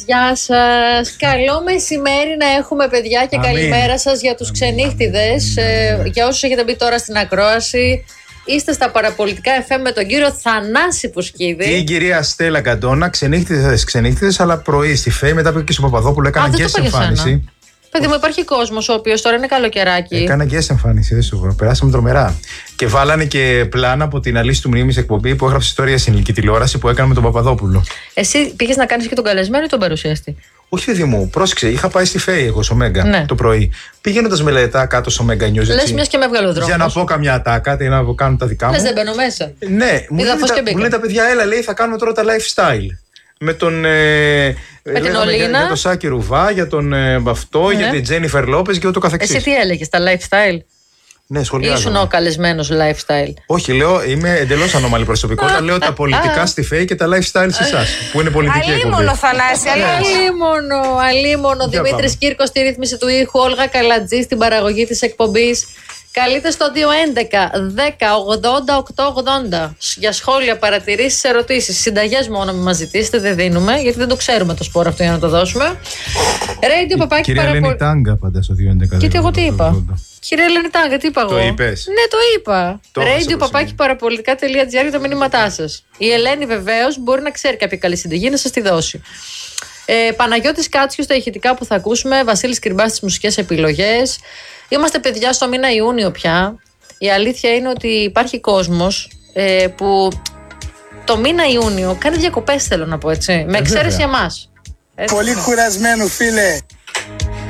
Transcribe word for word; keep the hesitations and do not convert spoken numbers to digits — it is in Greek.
Γεια σας. Καλό μεσημέρι να έχουμε, παιδιά, και Αμήν. καλημέρα σας για τους ξενύχτιδες. Ε, για όσους έχετε μπει τώρα στην ακρόαση, είστε στα παραπολιτικά εφ εμ με τον κύριο Θανάση Πουσκίδη. Και η κυρία Στέλλα Καντώνα, ξενύχτιδες, ξενύχτιδες, αλλά πρωί στη ΦΕΗ, μετά πήγε και στο Παπαδόπουλο, έκανε guest εμφάνιση. Παιδί μου, υπάρχει κόσμος ο οποίος τώρα είναι καλοκαιράκι. Έκανα guest εμφάνιση, δεν σου πω. Περάσαμε τρομερά. Και βάλανε και πλάνα από την Αλύση του Μνήμης εκπομπή που έγραψε ιστορία στην ελληνική τηλεόραση που έκανε με τον Παπαδόπουλο. Εσύ πήγες να κάνεις και τον καλεσμένο ή τον παρουσιαστή? Όχι, παιδί μου, πρόσεξε. Είχα πάει στη ΦΕΗ εγώ στο Μέγκα Ναι. το πρωί. Πηγαίνοντας μελετά κάτω στο Μέγκα News. Λες μιας και με έβγαλε ο δρόμος. Για να πω καμιά ατάκα, να κάνω τα δικά μου. Λες δεν μπαίνω μέσα. Ναι, μου λένε, τα, μου λένε τα παιδιά, έλα, λέει, θα κάνουμε τώρα τα lifestyle. Με τον. Ε, με την Ολίνα. Για, για τον Σάκη Ρουβά, για τον ε, Μπαυτό, ναι. για την Τζένιφερ Λόπες και ούτω καθεξής. Εσύ τι έλεγες, τα lifestyle? Ναι, σχολιάζω. Ήσουν ο καλεσμένος lifestyle? Όχι, λέω, είμαι εντελώς ανώμαλη προσωπικότητα. Λέω τα πολιτικά στη ΦΕΗ και τα lifestyle σε εσάς, που είναι πολιτική εκπομπή. Αλίμονο, Θανάση, αλίμονο. Αλίμονο. Δημήτρης Κύρκος στη ρύθμιση του ήχου, Όλγα Καλατζή στην παραγωγή της εκπομπής. Καλείτε στο δύο έντεκα δέκα ογδόντα οκτώ ογδόντα για σχόλια, παρατηρήσεις, ερωτήσεις. Συνταγές μόνο μην μας ζητήσετε, δεν δίνουμε, γιατί δεν το ξέρουμε το σπόρο αυτό για να το δώσουμε. Radio Παπάκι Κυρία παραπολ... Ελένη Τάγκα πάντα στο δύο έντεκα. Και εγώ τι είπα? Κυρία Ελένη Τάγκα, τι είπα εγώ? Το είπες? Ναι, το είπα. Radio Παπάκι παραπολιτικά τελεία τζι άρ για τα μηνύματά σας. Η Ελένη βεβαίως μπορεί να ξέρει κάποια καλή συνταγή να σας τη δώσει. Ε, Παναγιώτης Κάτσιος στα ηχητικά που θα ακούσουμε, Βασίλης Κρυμπάς στις μουσικές επιλογές. Είμαστε, παιδιά, στο μήνα Ιούνιο πια. Η αλήθεια είναι ότι υπάρχει κόσμος ε, που το μήνα Ιούνιο κάνει διακοπές, θέλω να πω έτσι. Με εξαίρεση εμάς. Πολύ κουρασμένο, φίλε.